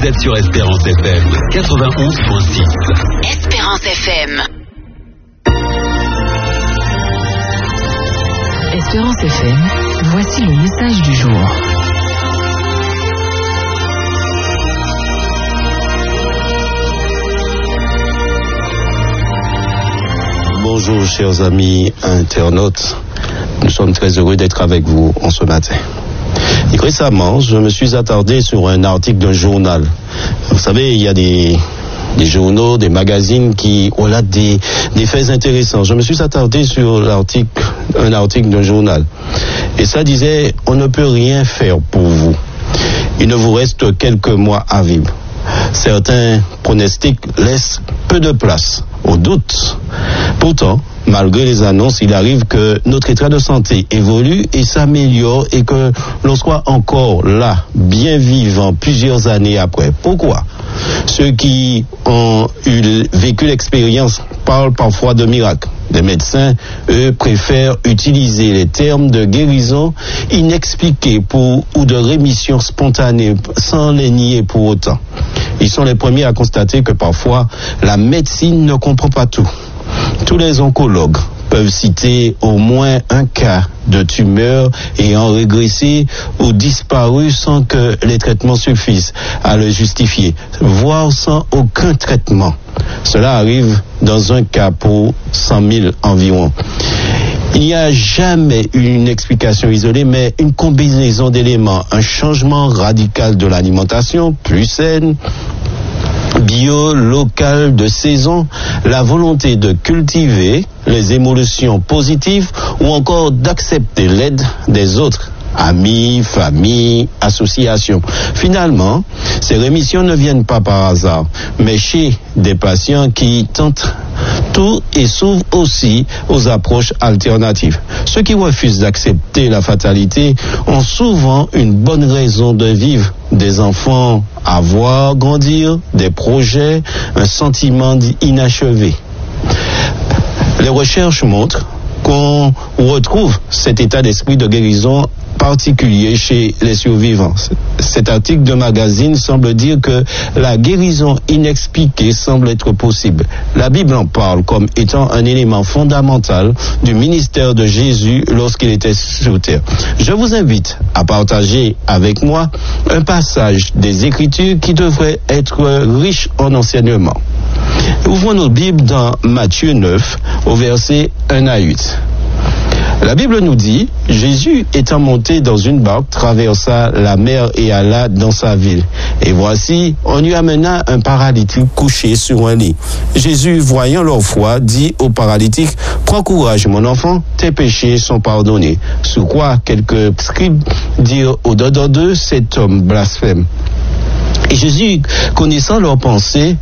Vous êtes sur Espérance FM 91.6. Espérance FM. Espérance FM, voici le message du jour. Bonjour chers amis internautes, nous sommes très heureux d'être avec vous en ce matin. Et récemment, je me suis attardé sur un article d'un journal. Vous savez, il y a des journaux, des magazines qui relatent des faits intéressants. Je me suis attardé sur un article d'un journal. Et ça disait, on ne peut rien faire pour vous. Il ne vous reste quelques mois à vivre. Certains pronostics laissent peu de place aux doutes. Pourtant, malgré les annonces, il arrive que notre état de santé évolue et s'améliore et que l'on soit encore là, bien vivant plusieurs années après. Pourquoi ? Ceux qui ont vécu l'expérience parlent parfois de miracles. Les médecins, eux, préfèrent utiliser les termes de guérison inexpliquée ou de rémission spontanée sans les nier pour autant. Ils sont les premiers à constater que parfois la médecine ne comprend pas tout. Tous les oncologues peuvent citer au moins un cas de tumeur ayant régressé ou disparu sans que les traitements suffisent à le justifier, voire sans aucun traitement. Cela arrive dans un cas pour 100 000 environ. Il n'y a jamais une explication isolée, mais une combinaison d'éléments, un changement radical de l'alimentation, plus saine, bio, local, de saison, la volonté de cultiver les émotions positives ou encore d'accepter l'aide des autres, amis, famille, associations. Finalement, ces rémissions ne viennent pas par hasard, mais chez des patients qui tentent tout et s'ouvrent aussi aux approches alternatives. Ceux qui refusent d'accepter la fatalité ont souvent une bonne raison de vivre. Des enfants à voir grandir, des projets, un sentiment inachevé. Les recherches montrent qu'on retrouve cet état d'esprit de guérison particulier chez les survivants. Cet article de magazine semble dire que la guérison inexpliquée semble être possible. La Bible en parle comme étant un élément fondamental du ministère de Jésus lorsqu'il était sur terre. Je vous invite à partager avec moi un passage des Écritures qui devrait être riche en enseignements. Ouvrons nos Bibles dans Matthieu 9 au verset 1 à 8. La Bible nous dit, Jésus étant monté dans une barque, traversa la mer et alla dans sa ville. Et voici, on lui amena un paralytique couché sur un lit. Jésus, voyant leur foi, dit au paralytique, prends courage mon enfant, tes péchés sont pardonnés. Sur quoi quelques scribes dirent au-dedans d'eux, cet homme blasphème. Et Jésus, connaissant leurs pensées,